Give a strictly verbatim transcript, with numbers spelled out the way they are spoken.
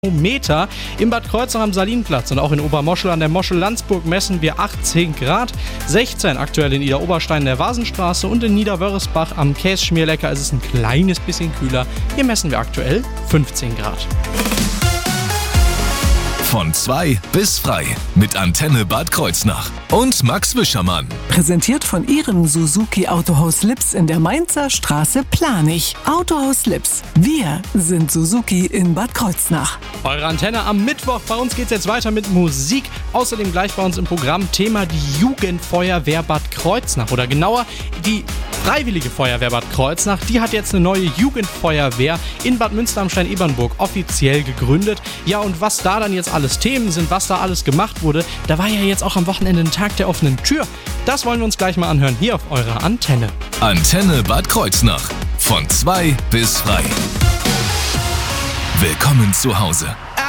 Meter im Bad Kreuznach am Salinplatz und auch in Obermoschel an der Moschel-Landsburg messen wir achtzehn Grad, sechzehn aktuell in Idar-Oberstein der Vasenstraße und in Niederwörresbach am Kässchmierlecker ist es ein kleines bisschen kühler. Hier messen wir aktuell fünfzehn Grad. Von zwei bis frei mit Antenne Bad Kreuznach und Max Wischermann. Präsentiert von Ihrem Suzuki Autohaus Lips in der Mainzer Straße Planich. Autohaus Lips. Wir sind Suzuki in Bad Kreuznach. Eure Antenne am Mittwoch. Bei uns geht's jetzt weiter mit Musik. Außerdem gleich bei uns im Programm Thema die Jugendfeuerwehr Bad Kreuznach. Oder genauer, die Freiwillige Feuerwehr Bad Kreuznach. Die hat jetzt eine neue Jugendfeuerwehr in Bad Münster am Stein-Ebernburg offiziell gegründet. Ja, und was da dann jetzt alles Themen sind, was da alles gemacht wurde, da war ja jetzt auch am Wochenende ein Tag der offenen Tür. Das wollen wir uns gleich mal anhören hier auf eurer Antenne. Antenne Bad Kreuznach. Von zwei bis frei. Willkommen zu Hause.